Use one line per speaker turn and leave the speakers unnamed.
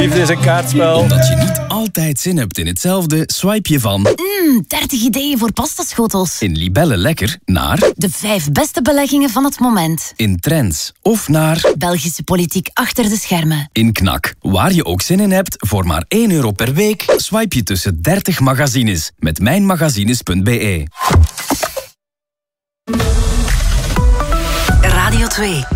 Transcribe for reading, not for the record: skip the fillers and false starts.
Liefde is een kaartspel.
Omdat je niet altijd zin hebt in hetzelfde, swipe je van
30 ideeën voor pastaschotels.
in Libelle Lekker naar
De 5 beste beleggingen van het moment.
in Trends of naar
Belgische politiek achter de schermen.
in Knak. Waar je ook zin in hebt, voor maar €1 per week, swipe je tussen 30 magazines met mijnmagazines.be.
Radio 2.